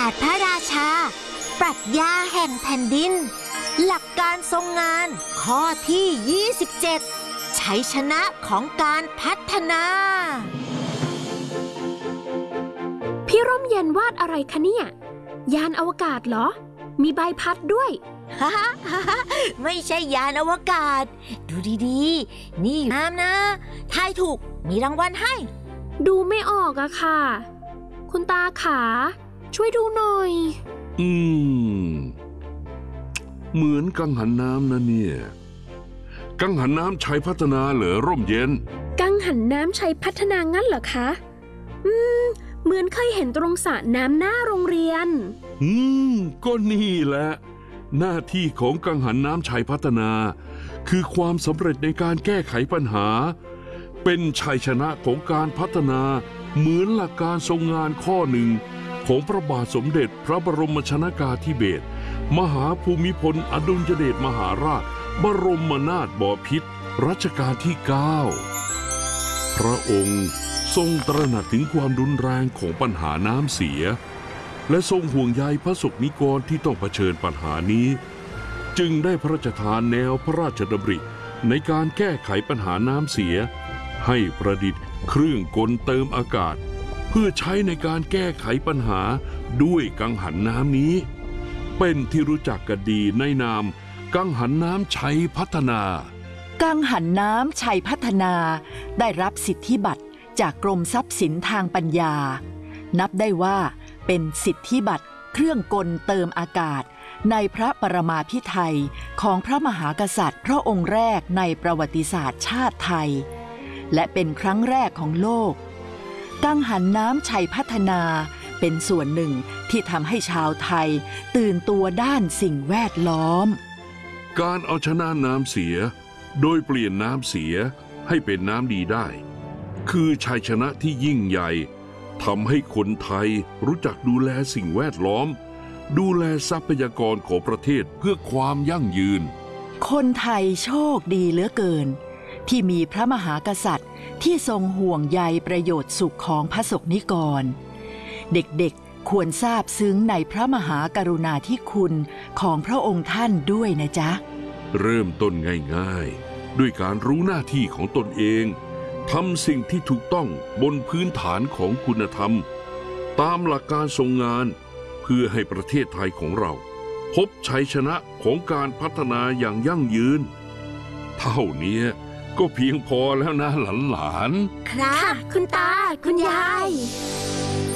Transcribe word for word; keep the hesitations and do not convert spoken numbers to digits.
าสพระราชาปรัชญาแห่งแผ่นดินหลักการทรงงานข้อที่ยี่สิบเจ็ดชัยชนะของการพัฒนาพี่ร่มเย็นวาดอะไรคะเนี่ยยานอวกาศเหรอมีใบพัดด้วยฮ่าฮ่าไม่ใช่ยานอวกาศดูดีๆนี่น้ำนะทายถูกมีรางวัลให้ดูไม่ออกอะค่ะคุณตาขาช่วยดูหน่อยอืมเหมือนกังหันน้ำนะเนี่ยกังหันน้ำชัยพัฒนาเหรอร่มเย็นกังหันน้ำชัยพัฒนางั้นเหรอคะอืมเหมือนเคยเห็นตรงสระน้ำหน้าโรงเรียนอืมก็นี่แหละหน้าที่ของกังหันน้ำชัยพัฒนาคือความสำเร็จในการแก้ไขปัญหาเป็นชัยชนะของการพัฒนาเหมือนหลักการทรงงานข้อหนึ่งของพระบาทสมเด็จพระบรมชนกาธิเบศรมหาภูมิพลอดุลยเดชมหาราชบรมนาถบพิตรรัชกาลที่เก้าพระองค์ทรงตระหนักถึงความรุนแรงของปัญหาน้ำเสียและทรงห่วงใยพระสงฆ์นิกรที่ต้องเผชิญปัญหานี้จึงได้พระราชทานแนวพระราชดำริในการแก้ไขปัญหาน้ำเสียให้ประดิษฐ์เครื่องกลเติมอากาศเพื่อใช้ในการแก้ไขปัญหาด้วยกังหันน้ำนี้เป็นที่รู้จักกันดีในนามกังหันน้ำชัยพัฒนากังหันน้ำชัยพัฒนาได้รับสิทธิบัตรจากกรมทรัพย์สินทางปัญญานับได้ว่าเป็นสิทธิบัตรเครื่องกลเติมอากาศในพระปรมาภิไธยของพระมหากษัตริย์พระองค์แรกในประวัติศาสตร์ชาติไทยและเป็นครั้งแรกของโลกกังหันน้ำชัยพัฒนาเป็นส่วนหนึ่งที่ทำให้ชาวไทยตื่นตัวด้านสิ่งแวดล้อมการเอาชนะน้ำเสียโดยเปลี่ยนน้ำเสียให้เป็นน้ำดีได้คือชัยชนะที่ยิ่งใหญ่ทำให้คนไทยรู้จักดูแลสิ่งแวดล้อมดูแลทรัพยากรของประเทศเพื่อความยั่งยืนคนไทยโชคดีเหลือเกินที่มีพระมหากษัตริย์ที่ทรงห่วงใยประโยชน์สุขของพระสงฆ์นิกรเด็กๆควรทราบซึ้งในพระมหากรุณาธิคุณของพระองค์ท่านด้วยนะจ๊ะเริ่มต้นง่ายๆด้วยการรู้หน้าที่ของตนเองทำสิ่งที่ถูกต้องบนพื้นฐานของคุณธรรมตามหลักการทรงงานเพื่อให้ประเทศไทยของเราพบชัยชนะของการพัฒนาอย่างยั่งยืนเท่านี้ก็เพียงพอแล้วนะหลานๆครับคุณตาคุณยาย